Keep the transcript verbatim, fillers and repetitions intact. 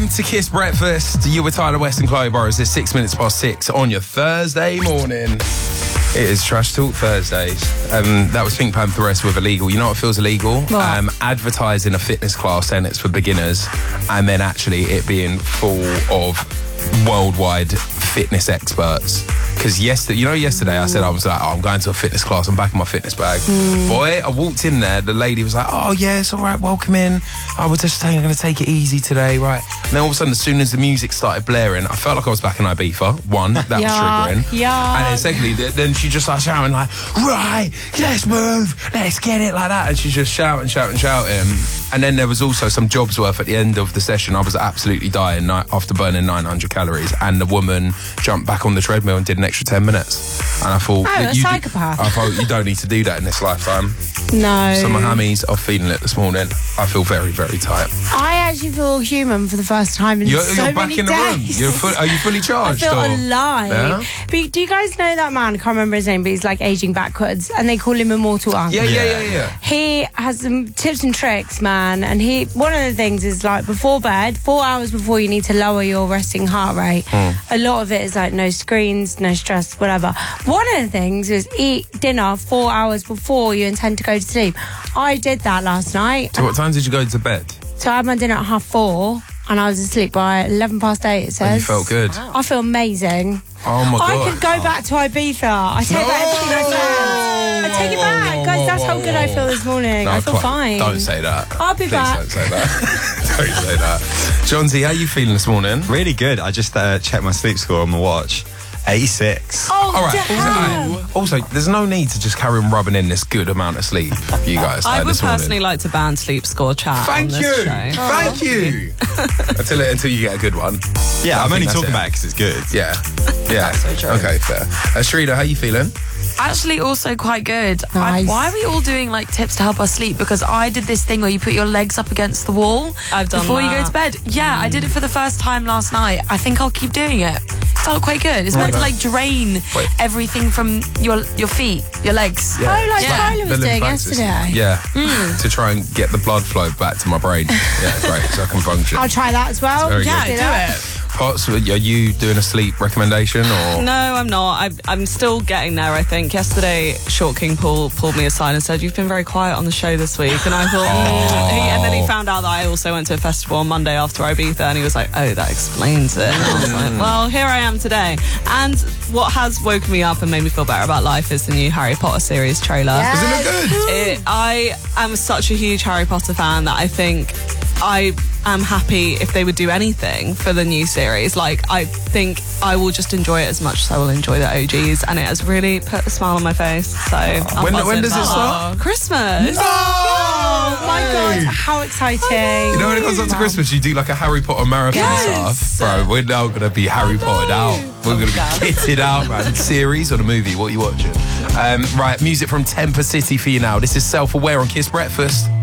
Welcome to Kiss Breakfast. You were Tyler West and Chloe Burrows. It's six minutes past six on your Thursday morning. It is Trash Talk Thursdays. Um, that was Pink Pantheress with Illegal. You know what feels illegal? What? Um, advertising a fitness class saying it's for beginners and then actually it being full of worldwide fitness experts. Because yesterday, you know, yesterday I said I was like, oh, I'm going to a fitness class. I'm back in my fitness bag. Mm. Boy, I walked in there. The lady was like, oh, yeah, it's all right. Welcome in. I was just saying I'm going to take it easy today, right? And then all of a sudden, as soon as the music started blaring, I felt like I was back in Ibiza. One, that was yeah, triggering. Yeah. And then secondly, th- then she just started shouting like, right, let's move. Let's get it like that. And she's just shouting, shouting, shouting. And then there was also some jobs worth at the end of the session. I was absolutely dying after burning nine hundred calories. And the woman jumped back on the treadmill and did an extra ten minutes. And I thought... Oh, a you psychopath. Do, I thought, you don't need to do that in this lifetime. No. So my hammies are feeling it this morning. I feel very, very tight. I actually feel human for the first time in You're, so you're back many in the days. room. You're full, are you fully I charged? feel or? alive. Yeah? But do you guys know that man? I can't remember his name, but he's like aging backwards, and they call him Immortal Unk. Yeah, yeah, yeah, yeah. He has some tips and tricks, man. And he, one of the things is like before bed, four hours before you need to lower your resting heart rate. Mm. A lot of it is like no screens, no stress, whatever. One of the things is eat dinner four hours before you intend to go to sleep. I did that last night. So what time did you go to bed? So I had my dinner at half four, and I was asleep by eleven past eight, it says. And you felt good? Wow. I feel amazing. Oh, my God. I could go back to Ibiza. I take No! back everything I said. I take it back. Whoa, Guys, whoa, that's how whoa, good whoa. I feel this morning. No, I feel quite- fine. Don't say that. I'll be Please back. don't say that. Don't say that. John Z, how you feeling this morning? Really good. I just uh, checked my sleep score on my watch. eighty-six. Oh, All right. damn. Also, also, there's no need to just carry on rubbing in this good amount of sleep, you guys. I uh, would this morning. personally like to ban sleep score chat. Thank on you. this show. Thank you. until it, until you get a good one. Yeah, I I'm think only that's talking it. about it because it's good. Yeah. Yeah. That's so true. Okay, fair. Uh, Shrida, how you feeling? Actually, also quite good. I, Nice. why are we all doing like tips to help us sleep? Because I did this thing where you put your legs up against the wall I've done before you go that. to bed. Yeah, I did it for the first time last night. I think I'll keep doing it. It felt quite good. It's meant to like drain Wait. everything from your your feet, your legs. Yeah. Oh, like Yeah. Tyler was The doing lymphatic system. yesterday. Yeah. Mm. To try and get the blood flow back to my brain. Yeah, great. So I can function. I'll try that as well. Very Yeah, good. do it. Pots, are you doing a sleep recommendation or? No, I'm not. I, I'm still getting there, I think. Yesterday, Short King Paul pulled me aside and said, you've been very quiet on the show this week. And I thought, mm. he, and then he found out that I also went to a festival on Monday after Ibiza, and he was like, oh, that explains it. And I was like, well, here I am today. And what has woken me up and made me feel better about life is the new Harry Potter series trailer. Does it look good? It, I am such a huge Harry Potter fan that I think I am happy if they would do anything for the new series. Like, I think I will just enjoy it as much as I will enjoy the O Gs, and it has really put a smile on my face. So I'm When- when buzzing does it about start? that. Christmas. Oh my God, how exciting. You know when it comes up to Christmas, you do like a Harry Potter marathon Yes. stuff. Bro, we're now going to be Harry Pottered out. We're going to be kitted out, man. Series or the movie? What are you watching? Um, right, music from Temper City for you now. This is Self-Aware on Kiss Breakfast.